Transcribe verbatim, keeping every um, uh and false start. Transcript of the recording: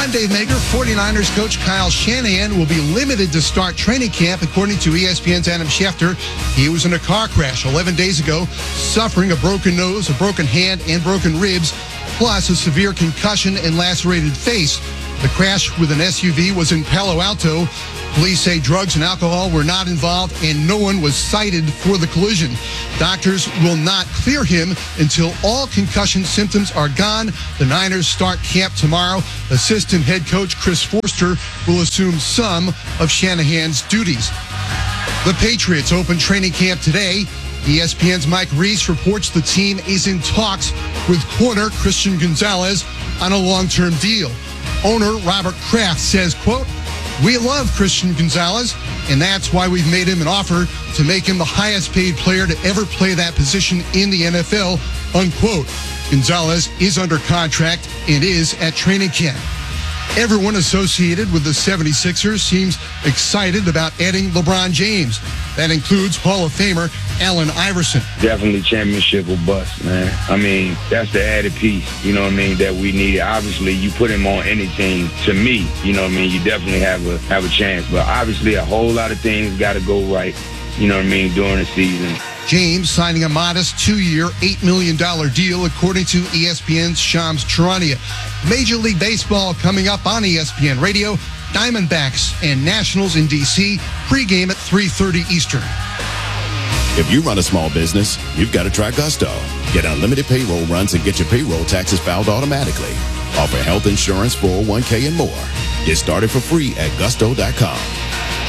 I'm Dave Mager. forty-niners coach Kyle Shanahan will be limited to start training camp, according to E S P N's Adam Schefter. He was in a car crash eleven days ago, suffering a broken nose, a broken hand, and broken ribs, plus a severe concussion and lacerated face. The crash with an S U V was in Palo Alto. Police say drugs and alcohol were not involved and no one was cited for the collision. Doctors will not clear him until all concussion symptoms are gone. The Niners start camp tomorrow. Assistant head coach Chris Forster will assume some of Shanahan's duties. The Patriots open training camp today. E S P N's Mike Reese reports the team is in talks with corner Christian Gonzalez on a long-term deal. Owner Robert Kraft says, quote, "We love Christian Gonzalez, and that's why we've made him an offer to make him the highest paid player to ever play that position in the N F L," unquote. Gonzalez is under contract and is at training camp. Everyone associated with the seventy-sixers seems excited about adding LeBron James. That includes Hall of Famer Allen Iverson. Definitely championship or bust, man. I mean, that's the added piece, you know what I mean, that we need. Obviously, you put him on any team, to me, you know what I mean, you definitely have a have a chance. But obviously, a whole lot of things got to go right, you know what I mean, during the season. James signing a modest two-year, eight million dollars deal, according to E S P N's Shams Charania. Major League Baseball coming up on E S P N Radio. Diamondbacks and Nationals in D C, pregame at three thirty Eastern. If you run a small business, you've got to try Gusto. Get unlimited payroll runs and get your payroll taxes filed automatically. Offer health insurance, four oh one k, and more. Get started for free at gusto dot com.